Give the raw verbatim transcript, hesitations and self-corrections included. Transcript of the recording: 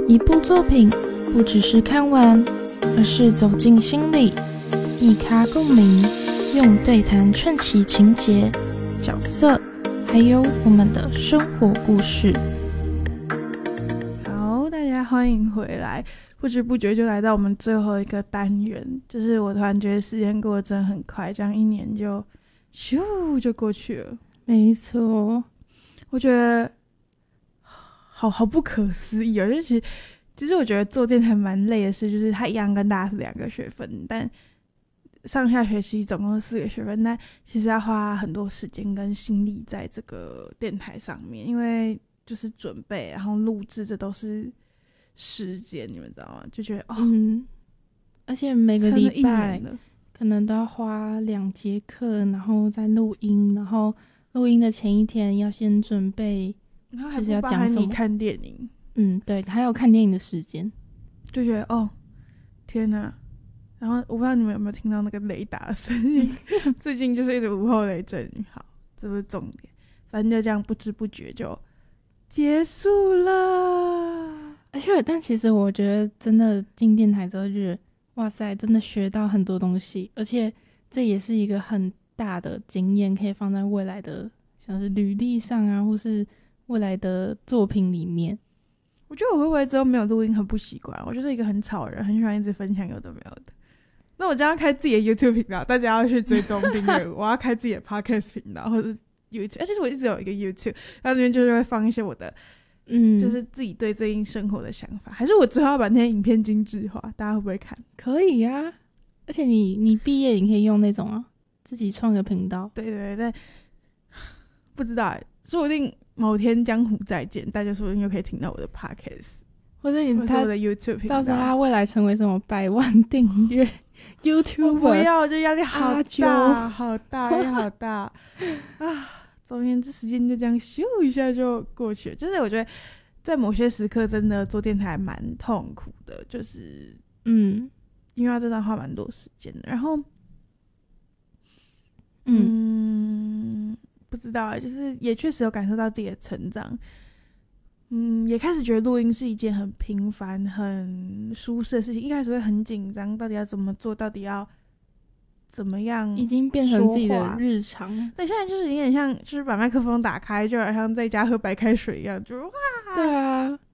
一部作品不只是看完，而是走进心里，一咖共鸣，用对谈串起情节、角色，还有我们的生活故事。 好，大家欢迎回来。不知不觉就来到我们最后一个单元，就是我突然觉得时间过得真的很快，这样一年就咻就过去了。 没错， 我觉得好好不可思议哦！就是其实其实我觉得做电台蛮累的事，就是它一样跟大家是两个学分，但上下学期总共是四个学分，但其实要花很多时间跟心力在这个电台上面，因为就是准备然后录制，这都是时间，你们知道吗？就觉得哦， 嗯，而且每个礼拜了可能都要花两节课，然后再录音，然后录音的前一天要先准备， 然后还不包含你看电影。 嗯，对，还有看电影的时间， 就觉得哦，天哪！然后我不知道你们有没有听到那个雷达的声音，最近就是一直午后雷阵雨。好，这不是重点，反正就这样不知不觉就结束了。 而且，但其实我觉得真的进电台之后，就是哇塞，真的学到很多东西，而且这也是一个很大的经验，可以放在未来的像是履历上啊，或是未来的作品里面。 我觉得我会不会之后没有录音很不习惯？我就是一个很吵的人，很喜欢一直分享有的没有的。那我将要开自己的 YouTube 频道，大家要去追踪订阅。我要开自己的 Podcast 频道或者 YouTube， 而且我一直有一个 YouTube， 然后里面就是会放一些我的。嗯，就是自己对最近生活的想法，还是我之后要把那些影片精致化，大家会不会看？ 可以啊，而且你你毕业你可以用那种啊，自己创个频道。 对对对，不知道哎，说不定某天江湖再见，大家说不定又可以听到我的 podcast， 或者你是他我的 YouTube 频道， 到时候他未来成为什么百万订阅 YouTuber， 我不要，这压力好大，好大，压力好大啊！总而言之，时间就这样咻一下就过去了。就是我觉得，在某些时刻，真的做电台蛮痛苦的，就是嗯，因为它真的花蛮多时间的。然后，嗯，嗯不知道啊，就是也确实有感受到自己的成长。嗯，也开始觉得录音是一件很平凡、很舒适的事情。一开始会很紧张，到底要怎么做，到底要。怎么样？ 已经变成自己的日常。 对，现在就是有点像，就是把麦克风打开，就好像在家喝白开水一样，就哇！ 对啊，